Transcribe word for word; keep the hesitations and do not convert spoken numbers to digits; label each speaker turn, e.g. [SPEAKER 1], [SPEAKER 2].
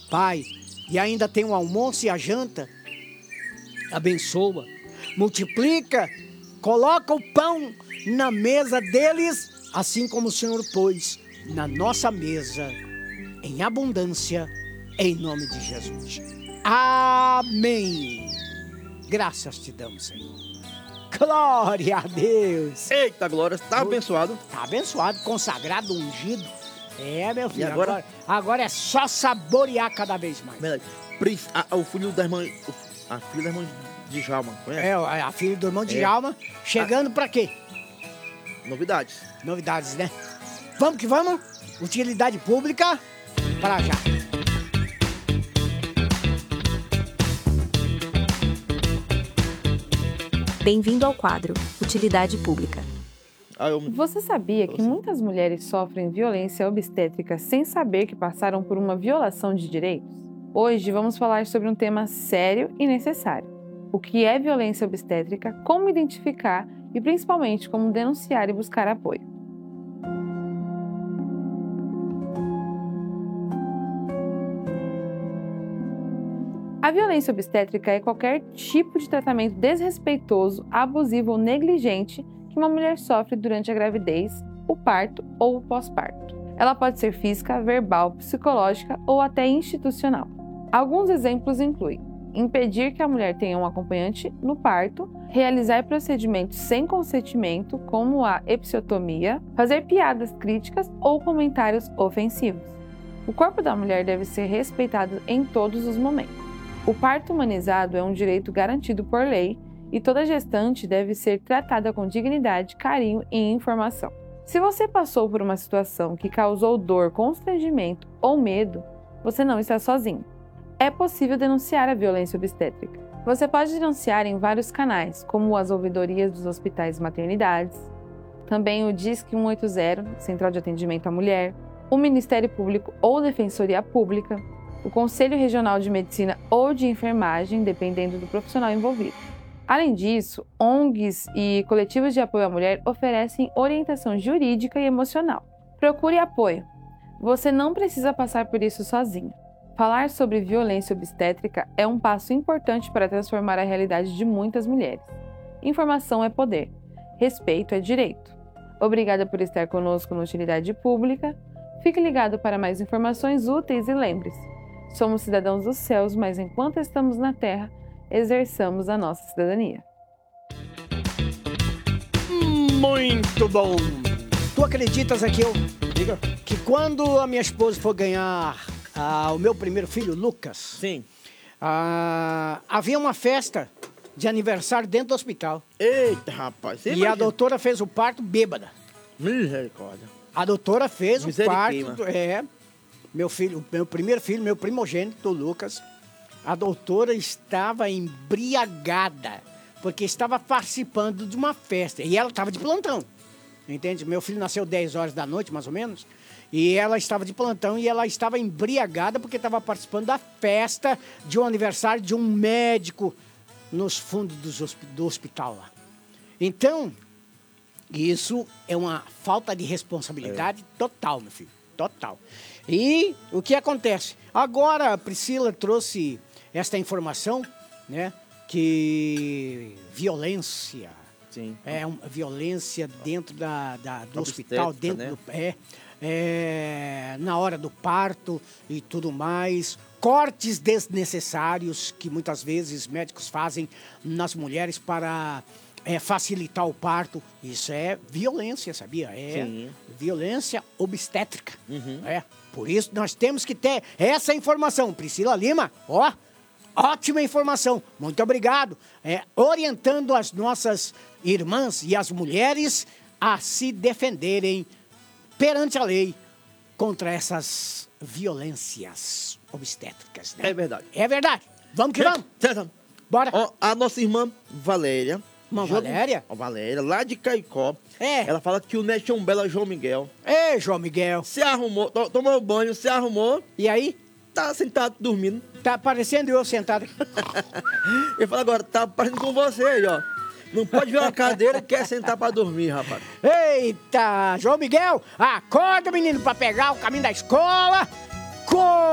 [SPEAKER 1] Pai, e ainda tem o almoço e a janta, abençoa, multiplica, coloca o pão na mesa deles, assim como o Senhor pôs na nossa mesa, em abundância, em nome de Jesus. Amém. Graças te damos, Senhor. Glória a Deus.
[SPEAKER 2] Eita, glória, está abençoado.
[SPEAKER 1] Está abençoado, consagrado, ungido. É, meu filho,
[SPEAKER 2] e agora?
[SPEAKER 1] agora, agora é só saborear cada vez mais.
[SPEAKER 2] Verdade. A, o filho da irmã, a filha da irmã de Jalma, conhece?
[SPEAKER 1] É, a filha do irmão de
[SPEAKER 2] é.
[SPEAKER 1] Jalma, chegando a... pra quê?
[SPEAKER 2] Novidades.
[SPEAKER 1] Novidades, né? Vamos que vamos. Utilidade pública, para já.
[SPEAKER 3] Bem-vindo ao quadro Utilidade Pública.
[SPEAKER 4] Você sabia que muitas mulheres sofrem violência obstétrica sem saber que passaram por uma violação de direitos? Hoje vamos falar sobre um tema sério e necessário. O que é violência obstétrica, como identificar e principalmente como denunciar e buscar apoio. A violência obstétrica é qualquer tipo de tratamento desrespeitoso, abusivo ou negligente que uma mulher sofre durante a gravidez, o parto ou o pós-parto. Ela pode ser física, verbal, psicológica ou até institucional. Alguns exemplos incluem impedir que a mulher tenha um acompanhante no parto, realizar procedimentos sem consentimento, como a episiotomia, fazer piadas críticas ou comentários ofensivos. O corpo da mulher deve ser respeitado em todos os momentos. O parto humanizado é um direito garantido por lei e toda gestante deve ser tratada com dignidade, carinho e informação. Se você passou por uma situação que causou dor, constrangimento ou medo, você não está sozinho. É possível denunciar a violência obstétrica. Você pode denunciar em vários canais, como as ouvidorias dos hospitais e maternidades, também o Disque cento e oitenta, Central de Atendimento à Mulher, o Ministério Público ou Defensoria Pública, o Conselho Regional de Medicina ou de Enfermagem, dependendo do profissional envolvido. Além disso, O N Gs e coletivos de apoio à mulher oferecem orientação jurídica e emocional. Procure apoio. Você não precisa passar por isso sozinho. Falar sobre violência obstétrica é um passo importante para transformar a realidade de muitas mulheres. Informação é poder. Respeito é direito. Obrigada por estar conosco no Utilidade Pública. Fique ligado para mais informações úteis e lembre-se, somos cidadãos dos céus, mas enquanto estamos na terra, exerçamos a nossa cidadania.
[SPEAKER 1] Muito bom! Tu acreditas aqui, eu,
[SPEAKER 2] Diga.
[SPEAKER 1] que quando a minha esposa for ganhar ah, o meu primeiro filho, Lucas,
[SPEAKER 2] Sim.
[SPEAKER 1] ah, havia uma festa de aniversário dentro do hospital.
[SPEAKER 2] Eita, rapaz.
[SPEAKER 1] E a doutora fez o parto bêbada.
[SPEAKER 2] Misericórdia.
[SPEAKER 1] A doutora fez o parto,
[SPEAKER 2] Misericórdia.
[SPEAKER 1] é, meu filho, meu primeiro filho, meu primogênito, Lucas. A doutora estava embriagada, porque estava participando de uma festa. E ela estava de plantão, entende? Meu filho nasceu dez horas da noite, mais ou menos. E ela estava de plantão e ela estava embriagada porque estava participando da festa de um aniversário de um médico nos fundos do, do hospital lá. Então, isso é uma falta de responsabilidade é. total, meu filho. Total. E o que acontece? Agora a Priscila trouxe esta informação, né? Que violência,
[SPEAKER 2] Sim.
[SPEAKER 1] é uma violência dentro da, da, do hospital, dentro né? do é, é, na hora do parto e tudo mais, cortes desnecessários que muitas vezes médicos fazem nas mulheres para é, facilitar o parto. Isso é violência, sabia? É
[SPEAKER 2] Sim.
[SPEAKER 1] violência obstétrica.
[SPEAKER 2] Uhum.
[SPEAKER 1] É. Por isso nós temos que ter essa informação. Priscila Lima, ó, ótima informação. Muito obrigado. É, orientando as nossas irmãs e as mulheres a se defenderem perante a lei contra essas violências obstétricas. Né?
[SPEAKER 2] É verdade.
[SPEAKER 1] É verdade. Vamos que vamos.
[SPEAKER 2] Certo.
[SPEAKER 1] Bora.
[SPEAKER 2] Ó, a nossa irmã Valéria.
[SPEAKER 1] Irmã
[SPEAKER 2] João,
[SPEAKER 1] Valéria?
[SPEAKER 2] Ó, Valéria, lá de Caicó.
[SPEAKER 1] É.
[SPEAKER 2] Ela fala que o neto é um belo João Miguel.
[SPEAKER 1] Ei, João Miguel.
[SPEAKER 2] Se arrumou, to, tomou banho, se arrumou.
[SPEAKER 1] E aí?
[SPEAKER 2] Tá sentado dormindo.
[SPEAKER 1] Tá parecendo eu sentado aqui.
[SPEAKER 2] Ele fala agora, tá parecendo com você aí, ó. Não pode ver uma cadeira e quer sentar pra dormir, rapaz.
[SPEAKER 1] Eita, João Miguel, acorda, menino, pra pegar o caminho da escola. Com